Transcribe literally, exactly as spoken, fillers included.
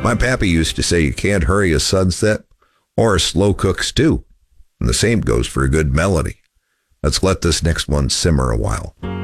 My pappy used to say you can't hurry a sunset or a slow cook stew. And the same goes for a good melody. Let's let this next one simmer a while.